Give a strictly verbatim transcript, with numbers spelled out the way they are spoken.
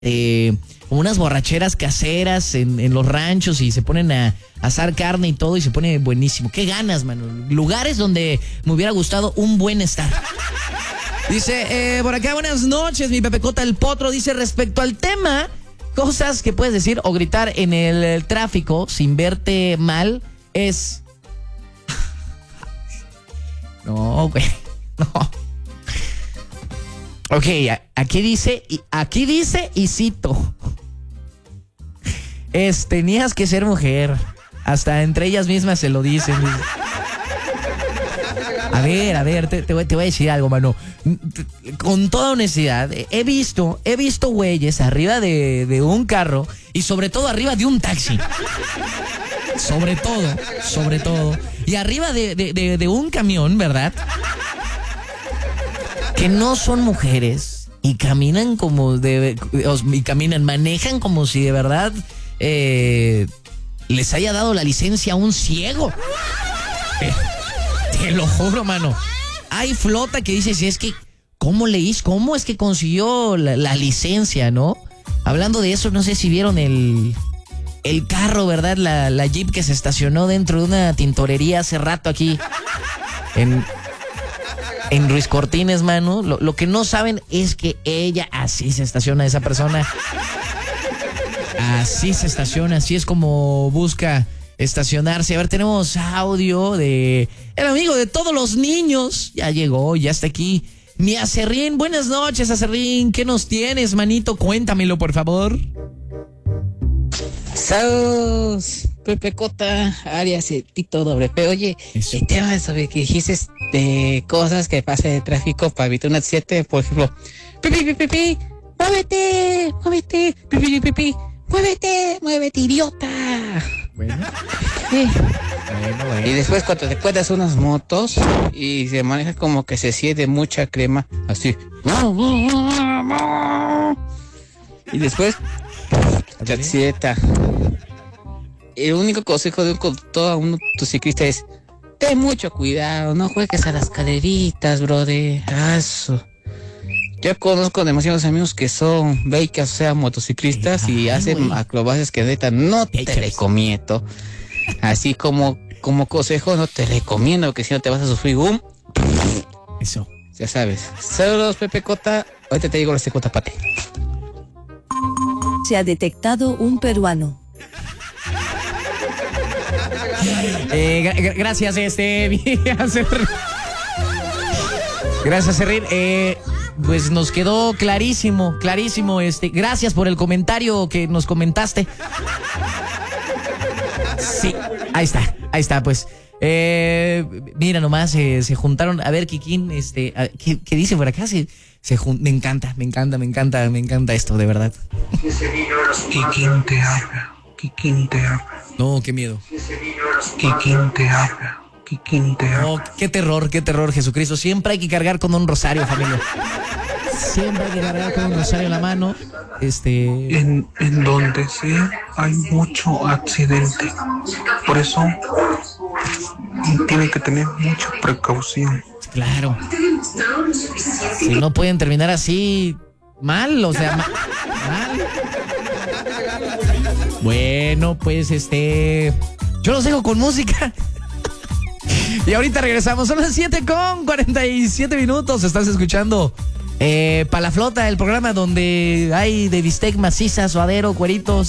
eh, como unas borracheras caseras en, en los ranchos y se ponen a, a asar carne y todo y se pone buenísimo. Qué ganas, mano. Lugares donde me hubiera gustado un buen estar. Dice, eh, por acá, buenas noches, mi Pepecota el Potro. Dice, respecto al tema, cosas que puedes decir o gritar en el, el tráfico sin verte mal es... No, güey, no. Ok, aquí dice, aquí dice y cito. Es, tenías que ser mujer. Hasta entre ellas mismas se lo dicen. A ver, a ver, te, te, voy, te voy a decir algo, mano. Con toda honestidad, he visto, he visto güeyes arriba de, de un carro y sobre todo arriba de un taxi. Sobre todo, sobre todo. Y arriba de, de, de, de un camión, ¿verdad? Que no son mujeres y caminan como de... Y caminan, manejan como si de verdad eh, les haya dado la licencia a un ciego. Eh, te lo juro, mano. Hay flota que dice, si es que, ¿cómo le hizo? ¿Cómo es que consiguió la, la licencia, no? Hablando de eso, no sé si vieron el... El carro, ¿verdad? La, la Jeep que se estacionó dentro de una tintorería hace rato aquí en, en Ruiz Cortines, mano. Lo, lo que no saben es que ella así se estaciona, esa persona. Así se estaciona, así es como busca estacionarse. A ver, tenemos audio de el amigo de todos los niños. Ya llegó, ya está aquí. Mi Acerrín, buenas noches, Acerrín. ¿Qué nos tienes, manito? Cuéntamelo, por favor. Saludos, Pepecota, Arias y Tito Doble P. Oye, eso. El tema sobre que dijiste de cosas que pasa de tráfico para evitar un accidente, por ejemplo, pipi, pipi, pipi, muévete, muévete, pipi, pipi, pipi, muévete, muévete, idiota. Bueno. Sí. Bueno, bueno. Y después cuando te cuentas unas motos y se maneja como que se siede mucha crema, así. Y después... Chatsieta. El único consejo de un conductor a un motociclista es: ten mucho cuidado, no juegues a las caderitas, brother. Eso. Yo conozco demasiados amigos que son bakers, o sea, motociclistas, y hacen acrobacias que neta no te recomiendo. Así como, como consejo, no te recomiendo, que si no te vas a sufrir un... Eso. Ya sabes. Saludos, Pepe Cota. Ahorita te digo la secota para ti. Se ha detectado un peruano. Eh, gra- gracias, este. Gracias, Serrín. Eh, pues nos quedó clarísimo, clarísimo. Este, gracias por el comentario que nos comentaste. Sí, ahí está, ahí está, pues. Eh, mira nomás, eh, se juntaron. A ver, Kikín, este, a, ¿qué, ¿qué dice por acá? Se, se jun- me encanta, me encanta, me encanta, me encanta esto, de verdad. Kikín te habla, Kikín te habla. No, qué miedo. Kikín te habla, Kikín te habla. No, qué terror, qué terror, Jesucristo. Siempre hay que cargar con un rosario, familia. Siempre hay que cargar con un rosario en la mano. Este. En, en donde sea hay mucho accidente. Por eso tiene que tener mucha precaución. Claro. Si no pueden terminar así mal, o sea, ma- mal. Bueno, pues este. Yo los dejo con música. Y ahorita regresamos. Son las siete con cuarenta y siete minutos. Estás escuchando eh, Pa' la Flota, el programa donde hay de bistec maciza, suadero, cueritos.